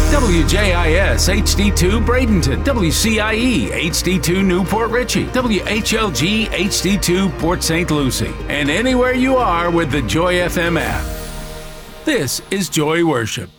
WJIS HD2 Bradenton, WCIE HD2 Newport Richey, WHLG HD2 Port St. Lucie, and anywhere you are with the Joy FM app. This is Joy Worship.